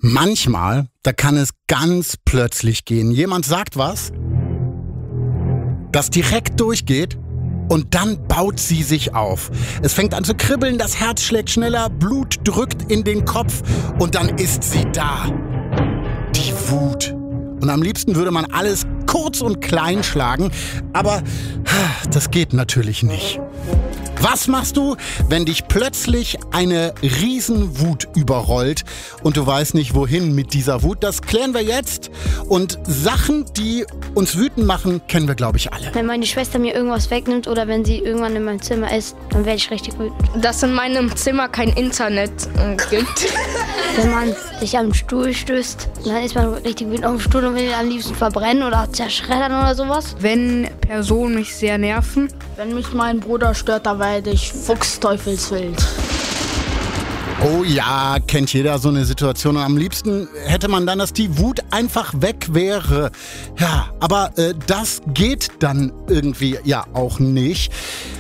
Manchmal, da kann es ganz plötzlich gehen. Jemand sagt was, das direkt durchgeht und dann baut sie sich auf. Es fängt an zu kribbeln, das Herz schlägt schneller, Blut drückt in den Kopf und dann ist sie da. Die Wut. Und am liebsten würde man alles kurz und klein schlagen, aber das geht natürlich nicht. Was machst du, wenn dich plötzlich eine Riesenwut überrollt und du weißt nicht, wohin mit dieser Wut? Das klären wir jetzt. Und Sachen, die uns wütend machen, kennen wir, glaube ich, alle. Wenn meine Schwester mir irgendwas wegnimmt oder wenn sie irgendwann in meinem Zimmer ist, dann werde ich richtig wütend. Dass in meinem Zimmer kein Internet gibt. Wenn man sich am Stuhl stößt, dann ist man richtig wütend auf dem Stuhl und will ihn am liebsten verbrennen oder zerschreddern oder sowas. Wenn Personen mich sehr nerven. Wenn mich mein Bruder stört, dann werde ich fuchsteufelswild. Oh ja, kennt jeder so eine Situation. Und am liebsten hätte man dann, dass die Wut einfach weg wäre. Ja, aber das geht dann irgendwie ja auch nicht.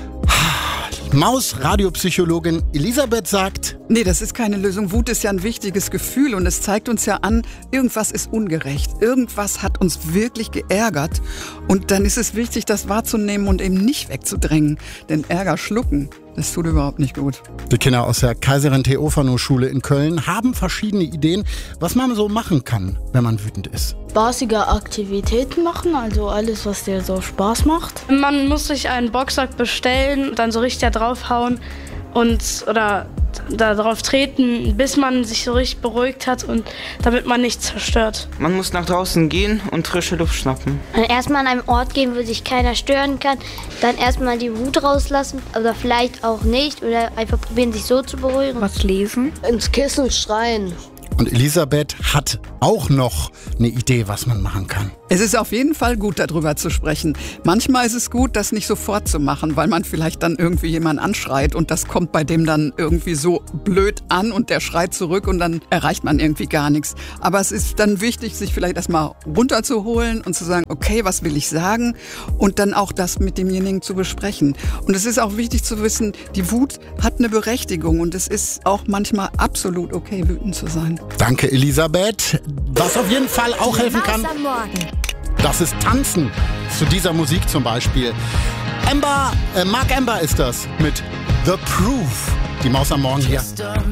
Maus-Radiopsychologin Elisabeth sagt: Nee, das ist keine Lösung. Wut ist ja ein wichtiges Gefühl und es zeigt uns ja an, irgendwas ist ungerecht. Irgendwas hat uns wirklich geärgert. Und dann ist es wichtig, das wahrzunehmen und eben nicht wegzudrängen. Denn Ärger schlucken, das tut überhaupt nicht gut. Die Kinder aus der Kaiserin-Theophano-Schule in Köln haben verschiedene Ideen, was man so machen kann, wenn man wütend ist. Spaßige Aktivitäten machen, also alles, was dir so Spaß macht. Man muss sich einen Boxsack bestellen, dann so richtig da draufhauen oder da drauf treten, bis man sich so richtig beruhigt hat und damit man nichts zerstört. Man muss nach draußen gehen und frische Luft schnappen. Erstmal an einem Ort gehen, wo sich keiner stören kann. Dann erstmal die Wut rauslassen oder vielleicht auch nicht oder einfach probieren, sich so zu beruhigen. Was lesen. Ins Kissen schreien. Und Elisabeth hat auch noch eine Idee, was man machen kann. Es ist auf jeden Fall gut, darüber zu sprechen. Manchmal ist es gut, das nicht sofort zu machen, weil man vielleicht dann irgendwie jemanden anschreit und das kommt bei dem dann irgendwie so blöd an und der schreit zurück und dann erreicht man irgendwie gar nichts. Aber es ist dann wichtig, sich vielleicht erstmal runterzuholen und zu sagen, okay, was will ich sagen? Und dann auch das mit demjenigen zu besprechen. Und es ist auch wichtig zu wissen, die Wut hat eine Berechtigung und es ist auch manchmal absolut okay, wütend zu sein. Danke, Elisabeth. Was auf jeden Fall auch helfen kann, das ist Tanzen. Zu dieser Musik zum Beispiel. Mark Ember ist das mit The Proof. Die Maus am Morgen hier.